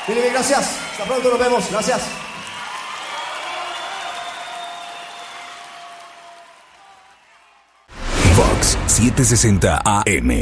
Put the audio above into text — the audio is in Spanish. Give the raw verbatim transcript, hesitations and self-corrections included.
Mil, mil gracias. Hasta pronto, nos vemos. Gracias. Vox setecientos sesenta A M.